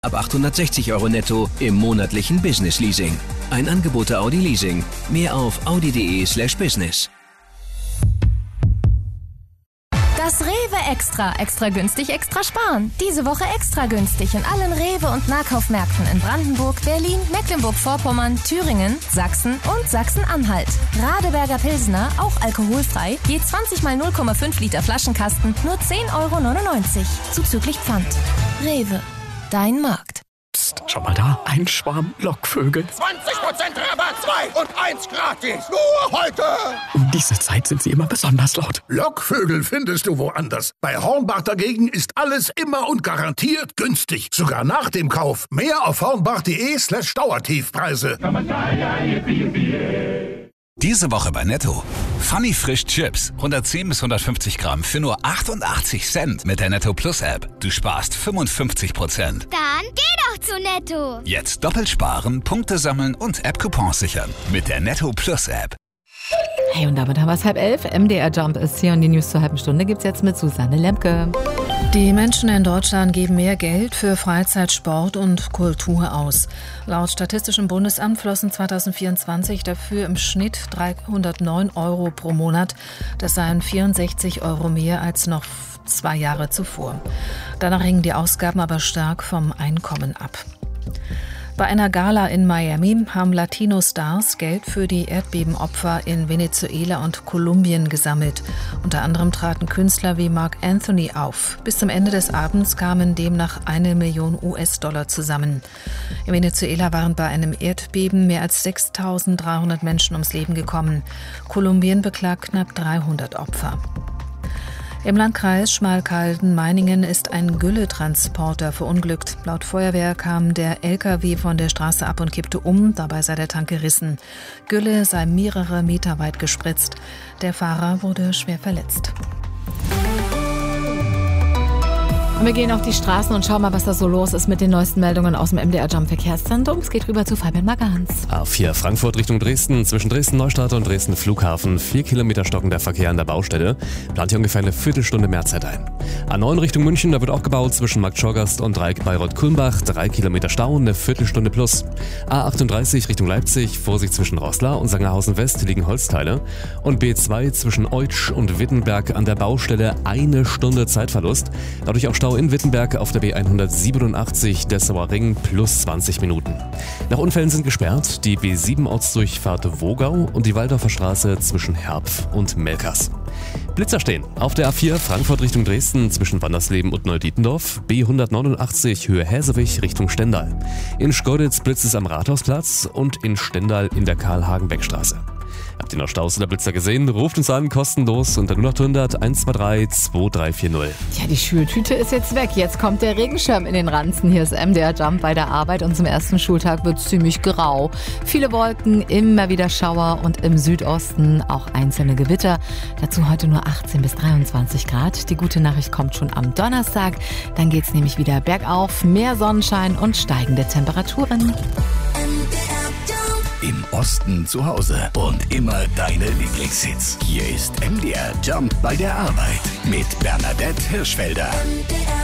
Ab 860 € netto im monatlichen Business Leasing. Ein Angebot der Audi Leasing. Mehr auf audi.de/business. Das Rewe Extra. Extra günstig, extra sparen. Diese Woche extra günstig in allen Rewe- und Nahkaufmärkten in Brandenburg, Berlin, Mecklenburg-Vorpommern, Thüringen, Sachsen und Sachsen-Anhalt. Radeberger Pilsner, auch alkoholfrei, je 20 mal 0,5 Liter Flaschenkasten, nur 10,99 € zuzüglich Pfand. Rewe, dein Markt. Psst, schau mal da, ein Schwarm Lockvögel. 20% Rabatt, 2 und 1 gratis. Nur heute. Um diese Zeit sind sie immer besonders laut. Lockvögel findest du woanders. Bei Hornbach dagegen ist alles immer und garantiert günstig. Sogar nach dem Kauf. Mehr auf hornbach.de/Dauertiefpreise. Diese Woche bei Netto. Funny Frisch Chips. 110 bis 150 Gramm für nur 88 Cent mit der Netto Plus App. Du sparst 55%. Dann geh doch zu Netto. Jetzt doppelt sparen, Punkte sammeln und App-Coupons sichern. Mit der Netto Plus App. Hey, und damit haben wir es 10:30. MDR Jump ist hier und die News zur halben Stunde gibt's jetzt mit Susanne Lemke. Die Menschen in Deutschland geben mehr Geld für Freizeit, Sport und Kultur aus. Laut Statistischem Bundesamt flossen 2024 dafür im Schnitt 309 € pro Monat. Das seien 64 € mehr als noch 2 Jahre zuvor. Danach hängen die Ausgaben aber stark vom Einkommen ab. Bei einer Gala in Miami haben Latino-Stars Geld für die Erdbebenopfer in Venezuela und Kolumbien gesammelt. Unter anderem traten Künstler wie Marc Anthony auf. Bis zum Ende des Abends kamen demnach 1 Million US-Dollar zusammen. In Venezuela waren bei einem Erdbeben mehr als 6.300 Menschen ums Leben gekommen. Kolumbien beklagt knapp 300 Opfer. Im Landkreis Schmalkalden-Meiningen ist ein Gülletransporter verunglückt. Laut Feuerwehr kam der LKW von der Straße ab und kippte um. Dabei sei der Tank gerissen. Gülle sei mehrere Meter weit gespritzt. Der Fahrer wurde schwer verletzt. Und wir gehen auf die Straßen und schauen mal, was da so los ist mit den neuesten Meldungen aus dem MDR Jump Verkehrszentrum. Es geht rüber zu Fabian Magans. A4 Frankfurt Richtung Dresden, zwischen Dresden-Neustadt und Dresden-Flughafen. 4 Kilometer stockender Verkehr an der Baustelle. Plant hier ungefähr eine Viertelstunde Mehrzeit ein. A9 Richtung München, da wird auch gebaut zwischen Marktschorgast und Dreieck Bayreuth-Kulmbach. 3 Kilometer Stau, eine Viertelstunde plus. A38 Richtung Leipzig, Vorsicht zwischen Roßla und Sangerhausen West liegen Holzteile. Und B2 zwischen Eutsch und Wittenberg an der Baustelle 1 Stunde Zeitverlust. Dadurch auch Stau in Wittenberg auf der B187 Dessauer Ring plus 20 Minuten. Nach Unfällen sind gesperrt die B7 Ortsdurchfahrt Wogau und die Waldorfer Straße zwischen Herpf und Melkers. Blitzer stehen auf der A4 Frankfurt Richtung Dresden zwischen Wandersleben und Neudietendorf, B189 Höhe Häsewig Richtung Stendal. In Schkeuditz blitzt es am Rathausplatz und in Stendal in der Karl-Hagenbeck-Straße. Habt ihr noch Staus oder Blitzer gesehen? Ruft uns an, kostenlos unter 0800 123 2340. Ja, die Schultüte ist jetzt weg. Jetzt kommt der Regenschirm in den Ranzen. Hier ist MDR Jump bei der Arbeit und zum ersten Schultag wird es ziemlich grau. Viele Wolken, immer wieder Schauer und im Südosten auch einzelne Gewitter. Dazu heute nur 18 bis 23 Grad. Die gute Nachricht kommt schon am Donnerstag. Dann geht es nämlich wieder bergauf, mehr Sonnenschein und steigende Temperaturen. Im Osten zu Hause und immer deine Lieblingshits. Hier ist MDR Jump bei der Arbeit mit Bernadette Hirschfelder. MDR